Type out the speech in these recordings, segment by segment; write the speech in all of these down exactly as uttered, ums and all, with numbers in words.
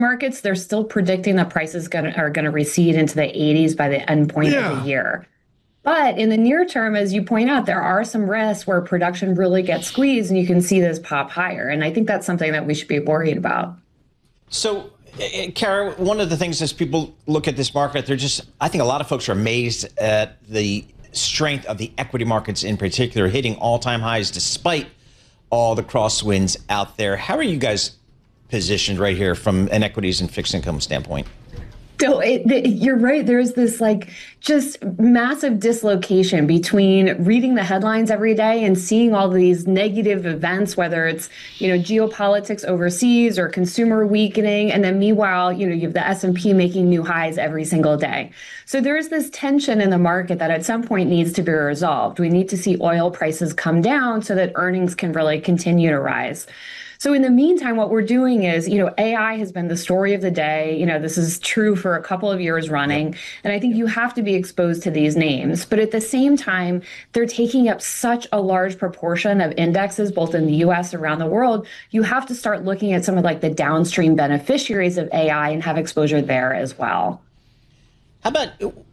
markets, they're still predicting that prices gonna, are going to recede into the eighties by the end point yeah. of the year. But in the near term, as you point out, there are some risks where production really gets squeezed and you can see this pop higher. And I think that's something that we should be worried about. So, Kara, one of the things as people look at this market, they're just, I think a lot of folks are amazed at the strength of the equity markets in particular, hitting all-time highs despite all the crosswinds out there. How are you guys positioned right here from an equities and fixed income standpoint? So it, the, you're right. There's this like just massive dislocation between reading the headlines every day and seeing all these negative events, whether it's, you know, geopolitics overseas or consumer weakening. And then meanwhile, you know, you have the S and P making new highs every single day. So there is this tension in the market that at some point needs to be resolved. We need to see oil prices come down so that earnings can really continue to rise. So in the meantime, what we're doing is, you know, A I has been the story of the day. You know, this is true for a couple of years running. And I think you have to be exposed to these names. But at the same time, they're taking up such a large proportion of indexes, both in the U S and around the world. You have to start looking at some of like the downstream beneficiaries of A I and have exposure there as well. How about,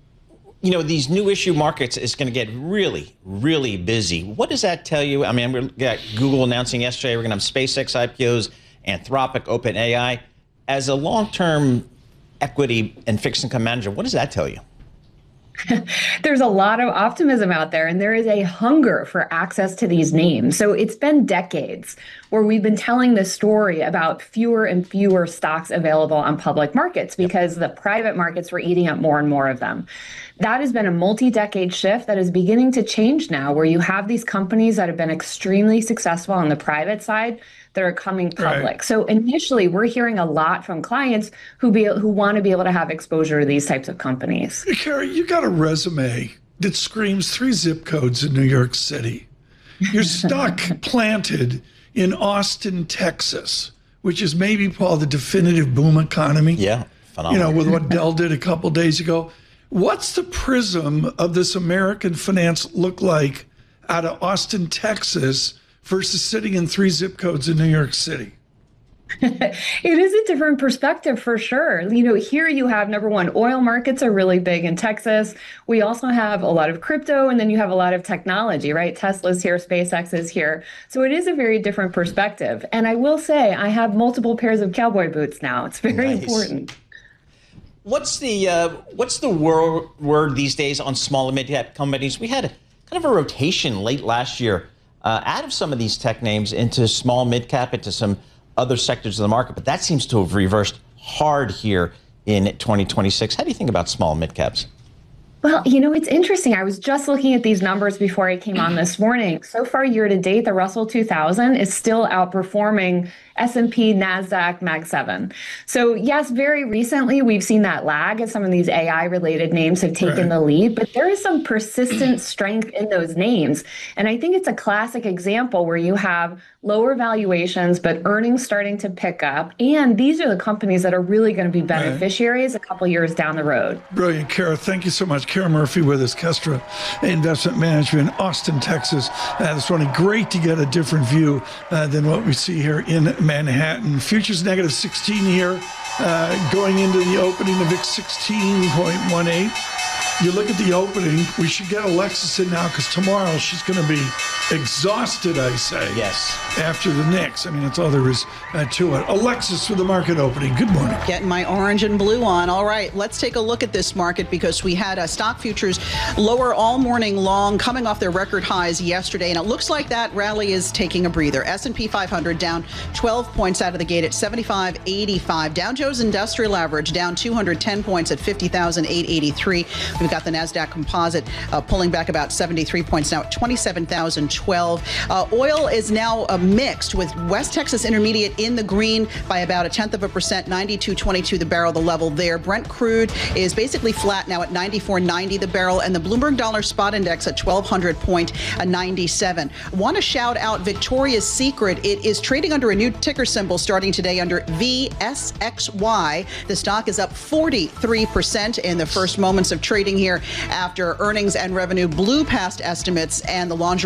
you know, these new issue markets is going to get really, really busy. What does that tell you? I mean, we got Google announcing yesterday we're going to have SpaceX I P Os, Anthropic, OpenAI. As a long-term equity and fixed income manager, what does that tell you? There's a lot of optimism out there, and there is a hunger for access to these names. So it's been decades where we've been telling this story about fewer and fewer stocks available on public markets because the private markets were eating up more and more of them. That has been a multi-decade shift that is beginning to change now, where you have these companies that have been extremely successful on the private side that are coming public. Right. So initially, we're hearing a lot from clients who be who want to be able to have exposure to these types of companies. Hey, Carrie, you got a resume that screams three zip codes in New York City. You're stuck planted in Austin, Texas, which is maybe, Paul, the definitive boom economy. Yeah, phenomenal. You know, with what Dell did a couple days ago. What's the prism of this American finance look like out of Austin, Texas, versus sitting in three zip codes in New York City? It is a different perspective for sure. You know, here you have, number one, oil markets are really big in Texas. We also have a lot of crypto, and then you have a lot of technology, right? Tesla's here, SpaceX is here. So it is a very different perspective. And I will say, I have multiple pairs of cowboy boots now. It's very nice. Important. What's the uh, what's the word, word these days on small and mid-cap companies? We had kind of a rotation late last year uh, out of some of these tech names into small, mid-cap, into some other sectors of the market, but that seems to have reversed hard here in twenty twenty-six. How do you think about small and mid-caps? Well, you know, it's interesting. I was just looking at these numbers before I came on this morning. So far, year to date, the Russell two thousand is still outperforming S and P, NASDAQ, Mag seven. So yes, very recently, we've seen that lag as some of these A I-related names have taken right. the lead, but there is some persistent strength in those names. And I think it's a classic example where you have lower valuations, but earnings starting to pick up. And these are the companies that are really going to be beneficiaries right. a couple years down the road. Brilliant, Kara. Thank you so much. Kara Murphy with us, Kestra Investment Management, Austin, Texas. Uh, this morning, great to get a different view uh, than what we see here in Manhattan. Futures negative sixteen here, uh, going into the opening, the V I X sixteen point one eight. You look at the opening, we should get Alexis in now because tomorrow she's going to be exhausted, I say. Yes. After the Knicks. I mean, that's all there is uh, to it. Alexis with the market opening. Good morning. Getting my orange and blue on. All right, let's take a look at this market because we had uh, stock futures lower all morning long, coming off their record highs yesterday, and it looks like that rally is taking a breather. S and P five hundred down twelve points out of the gate at seventy-five eighty-five. Dow Jones Industrial Average down two hundred ten points at fifty thousand eight hundred eighty-three. We've got the NASDAQ Composite uh, pulling back about seventy-three points now at twenty-seven thousand twelve. Uh, oil is now uh, mixed with West Texas Intermediate in the green by about a tenth of a percent, ninety-two twenty-two the barrel, the level there. Brent crude is basically flat now at ninety-four ninety the barrel, and the Bloomberg Dollar Spot Index at twelve hundred point ninety-seven. Want to shout out Victoria's Secret. It is trading under a new ticker symbol starting today under V S X Y. The stock is up forty-three percent in the first moments of trading here after earnings and revenue blew past estimates, and the lingerie retailer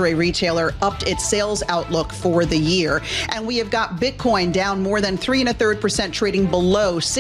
retailer upped its sales outlook for the year. And we have got Bitcoin down more than three and a third percent, trading below